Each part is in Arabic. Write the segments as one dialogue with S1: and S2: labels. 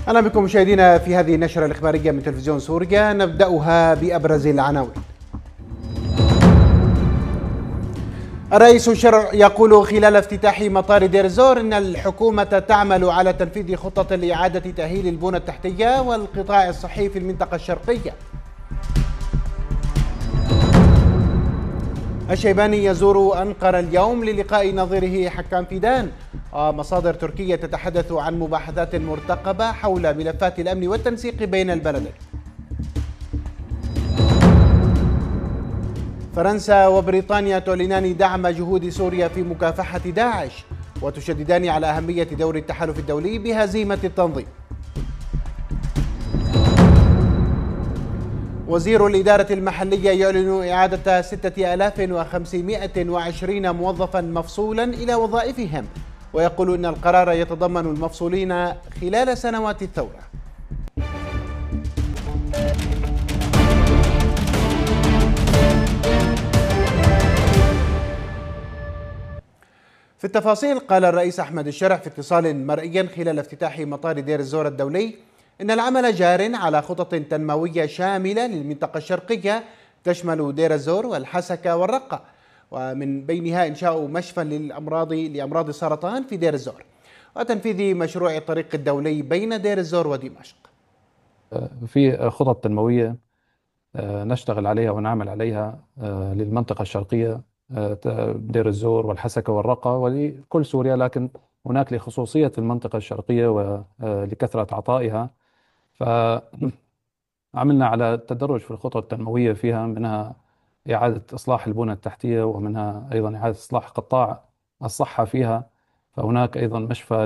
S1: أهلا بكم مشاهدينا في هذه النشرة الإخبارية من تلفزيون سوريا، نبدأها بأبرز العناوين. الرئيس الشرع يقول خلال افتتاح مطار دير الزور إن الحكومة تعمل على تنفيذ خطط لإعادة تأهيل البنى التحتية والقطاع الصحي في المنطقة الشرقية. الشيباني يزور أنقرة اليوم للقاء نظيره حكام فيدان. مصادر تركية تتحدث عن مباحثات مرتقبة حول ملفات الأمن والتنسيق بين البلدين. فرنسا وبريطانيا تعلنان دعم جهود سوريا في مكافحة داعش وتشددان على أهمية دور التحالف الدولي بهزيمة التنظيم. وزير الإدارة المحلية يعلن إعادة 6520 موظفا مفصولا إلى وظائفهم، ويقول إن القرار يتضمن المفصولين خلال سنوات الثورة. في التفاصيل، قال الرئيس أحمد الشرع في اتصال مرئي خلال افتتاح مطار دير الزور الدولي إن العمل جار على خطط تنموية شاملة للمنطقة الشرقية تشمل دير الزور والحسكة والرقة، ومن بينها إنشاء مشفى لأمراض السرطان في دير الزور وتنفيذ مشروع الطريق الدولي بين دير الزور ودمشق.
S2: في خطط تنموية نشتغل عليها ونعمل عليها للمنطقة الشرقية، دير الزور والحسكة والرقة ولكل سوريا، لكن هناك لخصوصية المنطقة الشرقية ولكثرة عطائها فعملنا على التدرج في الخطط التنموية فيها، منها إعادة إصلاح البنى التحتية ومنها أيضا إعادة إصلاح قطاع الصحة فيها. فهناك أيضا مشفى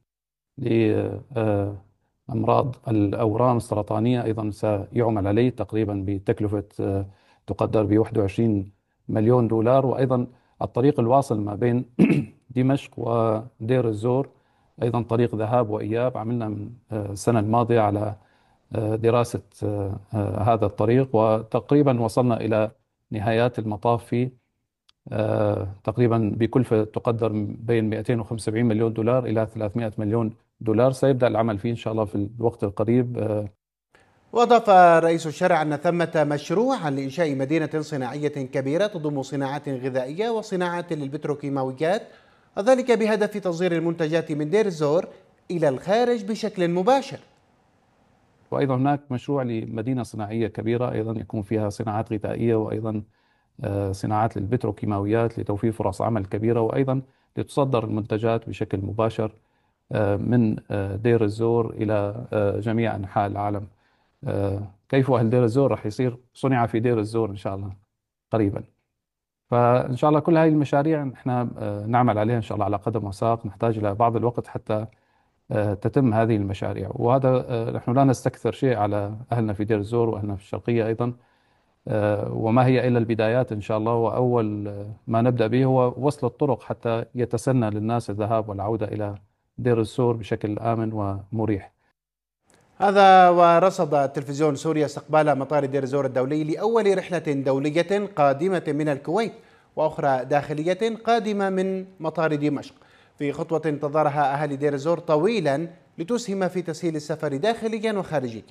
S2: لأمراض الأورام السرطانية أيضا سيعمل عليه تقريبا بتكلفة تقدر ب 21 مليون دولار. وأيضا الطريق الواصل ما بين دمشق ودير الزور أيضا طريق ذهاب وإياب، عملنا من السنة الماضية على دراسة هذا الطريق، وتقريبا وصلنا إلى نهايات المطاف فيه تقريبا بكلفة تقدر بين 275 مليون دولار إلى 300 مليون دولار. سيبدأ العمل فيه إن شاء الله في الوقت القريب.
S1: وأضاف رئيس الشرع أن ثمة مشروعا لإنشاء مدينة صناعية كبيرة تضم صناعات غذائية وصناعات للبتروكيماويات، وذلك بهدف تصدير المنتجات من دير الزور إلى الخارج بشكل مباشر.
S2: وأيضا هناك مشروع لمدينة صناعية كبيرة أيضا يكون فيها صناعات غذائية وأيضا صناعات للبتروكيماويات لتوفير فرص عمل كبيرة، وأيضا لتصدر المنتجات بشكل مباشر من دير الزور إلى جميع أنحاء العالم. كيف أهل دير الزور رح يصير صنع في دير الزور إن شاء الله قريبا. فإن شاء الله كل هذه المشاريع احنا نعمل عليها إن شاء الله على قدم وساق، نحتاج إلى بعض الوقت حتى تتم هذه المشاريع، وهذا نحن لا نستكثر شيء على أهلنا في دير الزور وأهلنا في الشرقية أيضا، وما هي إلا البدايات إن شاء الله. وأول ما نبدأ به هو وصل الطرق حتى يتسنى للناس الذهاب والعودة إلى دير الزور بشكل آمن ومريح.
S1: هذا ورصد تلفزيون سوريا استقبال مطار دير الزور الدولي لأول رحلة دولية قادمة من الكويت وأخرى داخلية قادمة من مطار دمشق، في خطوة انتظرها أهالي دير الزور طويلا لتسهم في تسهيل السفر داخليا وخارجيا.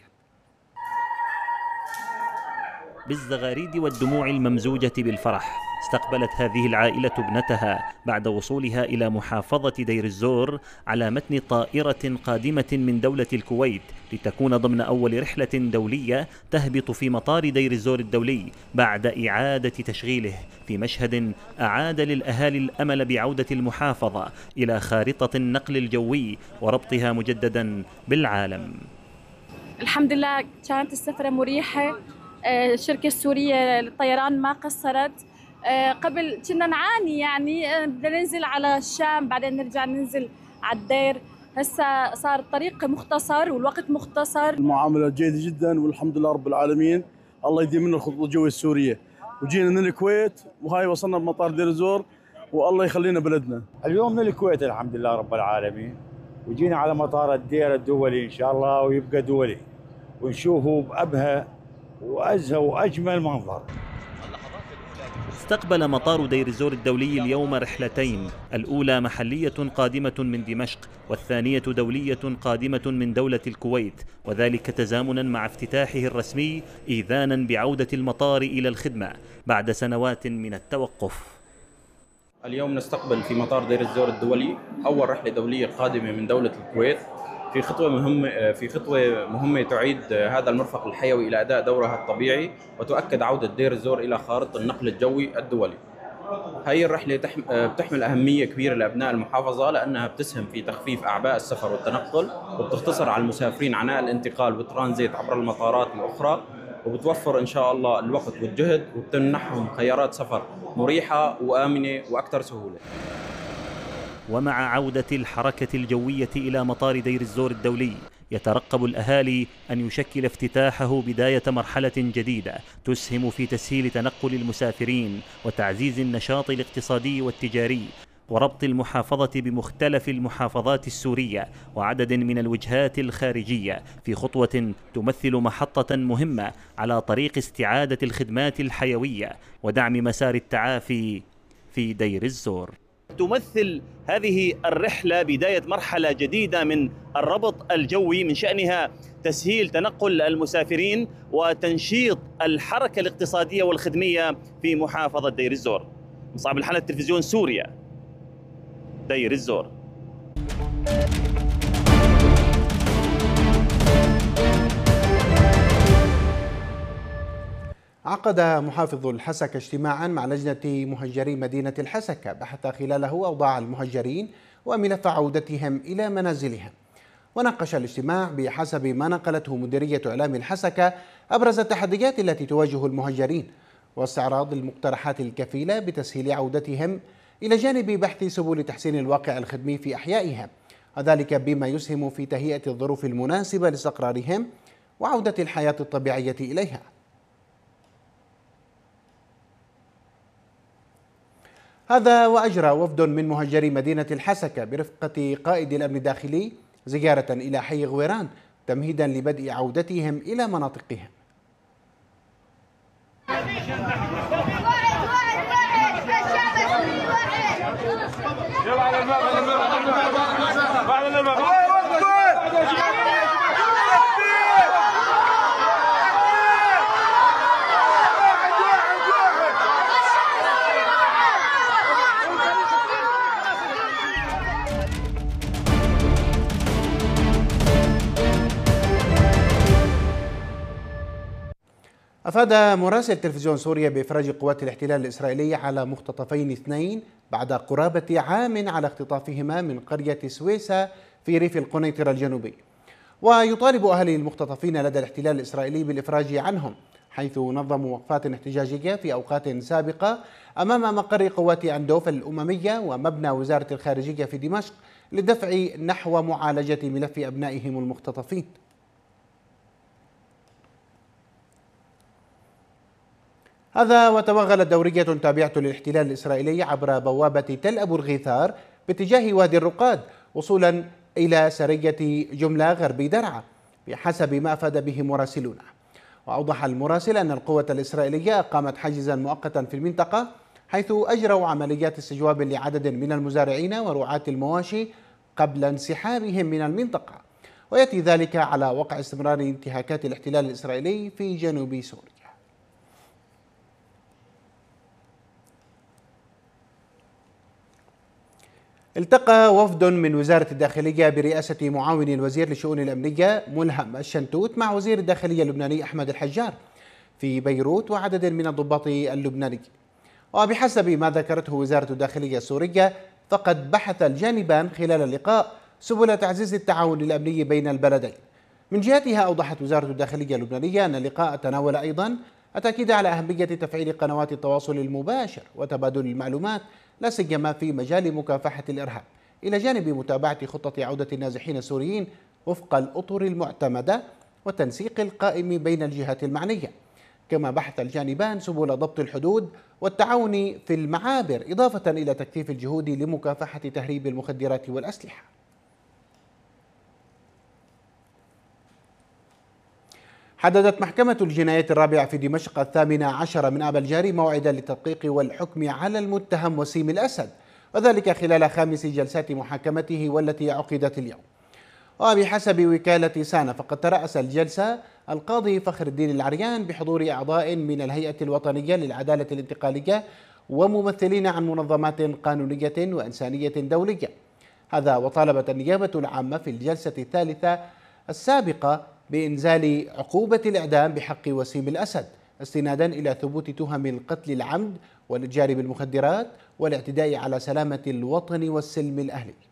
S3: بالزغاريد والدموع الممزوجة بالفرح استقبلت هذه العائلة ابنتها بعد وصولها إلى محافظة دير الزور على متن طائرة قادمة من دولة الكويت لتكون ضمن أول رحلة دولية تهبط في مطار دير الزور الدولي بعد إعادة تشغيله، في مشهد أعاد للأهالي الأمل بعودة المحافظة إلى خارطة النقل الجوي وربطها مجددا بالعالم.
S4: الحمد لله كانت السفرة مريحة. الشركة السورية للطيران ما قصرت. قبل كنا نعاني يعني بدنا ننزل على الشام بعدين نرجع ننزل على الدير، هسه صار الطريق مختصر والوقت مختصر.
S5: المعاملة جيدة جدا والحمد لله رب العالمين، الله يديم لنا الخطوط الجوية السورية، وجينا من الكويت وهاي وصلنا بمطار دير الزور والله يخلينا بلدنا.
S6: اليوم من الكويت الحمد لله رب العالمين، وجينا على مطار الدير الدولي إن شاء الله ويبقى دولي ونشوفه بأبهى وأزهى وأجمل منظر.
S3: استقبل مطار دير الزور الدولي اليوم رحلتين، الأولى محلية قادمة من دمشق والثانية دولية قادمة من دولة الكويت، وذلك تزامنا مع افتتاحه الرسمي إيذانا بعودة المطار إلى الخدمة بعد سنوات من التوقف.
S7: اليوم نستقبل في مطار دير الزور الدولي أول رحلة دولية قادمة من دولة الكويت في خطوة مهمة تعيد هذا المرفق الحيوي إلى أداء دورها الطبيعي وتؤكد عودة دير الزور إلى خارطة النقل الجوي الدولي. هذه الرحلة بتحمل أهمية كبيرة لأبناء المحافظة لأنها بتسهم في تخفيف أعباء السفر والتنقل، وبتختصر على المسافرين عناء الانتقال والترانزيت عبر المطارات الأخرى، وبتوفر إن شاء الله الوقت والجهد، وبتمنحهم خيارات سفر مريحة وآمنة وأكثر سهولة.
S3: ومع عودة الحركة الجوية إلى مطار دير الزور الدولي، يترقب الأهالي أن يشكل افتتاحه بداية مرحلة جديدة تسهم في تسهيل تنقل المسافرين وتعزيز النشاط الاقتصادي والتجاري وربط المحافظة بمختلف المحافظات السورية وعدد من الوجهات الخارجية، في خطوة تمثل محطة مهمة على طريق استعادة الخدمات الحيوية ودعم مسار التعافي في دير الزور. تمثل هذه الرحلة بداية مرحلة جديدة من الربط الجوي من شأنها تسهيل تنقل المسافرين وتنشيط الحركة الاقتصادية والخدمية في محافظة دير الزور. مصعب الحنة، تلفزيون سوريا، دير الزور.
S1: عقد محافظ الحسكة اجتماعا مع لجنة مهجري مدينة الحسكة بحث خلاله أوضاع المهجرين وملف عودتهم إلى منازلهم. وناقش الاجتماع بحسب ما نقلته مديرية إعلام الحسكة أبرز التحديات التي تواجه المهجرين واستعراض المقترحات الكفيلة بتسهيل عودتهم، إلى جانب بحث سبل تحسين الواقع الخدمي في أحيائهم، وذلك بما يسهم في تهيئة الظروف المناسبة لاستقرارهم وعودة الحياة الطبيعية إليها. هذا وأجرى وفد من مهجري مدينة الحسكة برفقة قائد الأمن الداخلي زيارة إلى حي غويران تمهيدا لبدء عودتهم إلى مناطقهم. أفاد مراسل تلفزيون سوريا بإفراج قوات الاحتلال الإسرائيلية على مختطفين اثنين بعد قرابة عام على اختطافهما من قرية سويسة في ريف القنيطرة الجنوبي. ويطالب أهالي المختطفين لدى الاحتلال الإسرائيلي بالإفراج عنهم، حيث نظموا وقفات احتجاجية في أوقات سابقة أمام مقر قوات أندوف الأممية ومبنى وزارة الخارجية في دمشق للدفع نحو معالجة ملف أبنائهم المختطفين. هذا وتوغلت دورية تابعة للاحتلال الإسرائيلي عبر بوابة تل أبو الغيثار باتجاه وادي الرقاد وصولا إلى سرية جملة غربي درعا بحسب ما أفاد به مراسلون. وأوضح المراسل أن القوة الإسرائيلية أقامت حاجزا مؤقتا في المنطقة، حيث أجروا عمليات استجواب لعدد من المزارعين ورعاة المواشي قبل انسحابهم من المنطقة، ويأتي ذلك على وقع استمرار انتهاكات الاحتلال الإسرائيلي في جنوب سوريا. التقى وفد من وزارة الداخلية برئاسة معاون الوزير للشؤون الأمنية ملهم الشنتوت مع وزير الداخلية اللبناني أحمد الحجار في بيروت وعدد من الضباط اللبنانيين. وبحسب ما ذكرته وزارة الداخلية السورية، فقد بحث الجانبان خلال اللقاء سبل تعزيز التعاون الأمني بين البلدين. من جهتها أوضحت وزارة الداخلية اللبنانية أن اللقاء تناول أيضا التأكيد على أهمية تفعيل قنوات التواصل المباشر وتبادل المعلومات، لا سيما في مجال مكافحة الإرهاب، إلى جانب متابعة خطة عودة النازحين السوريين وفق الأطر المعتمدة والتنسيق القائم بين الجهات المعنية. كما بحث الجانبان سبل ضبط الحدود والتعاون في المعابر، إضافة إلى تكثيف الجهود لمكافحة تهريب المخدرات والأسلحة. حددت محكمة الجنايات الرابعة في دمشق 18 من آب الجاري موعدا للتدقيق والحكم على المتهم وسيم الأسد، وذلك خلال 5 جلسات محاكمته والتي عقدت اليوم. وبحسب وكالة سانا فقد ترأس الجلسة القاضي فخر الدين العريان بحضور أعضاء من الهيئة الوطنية للعدالة الانتقالية وممثلين عن منظمات قانونية وإنسانية دولية. هذا وطالبت النيابة العامة في الجلسة الثالثة السابقة بإنزال عقوبة الإعدام بحق وسيم الأسد استنادا إلى ثبوت تهم القتل العمد والإتجار بالمخدرات والاعتداء على سلامة الوطن والسلم الأهلي.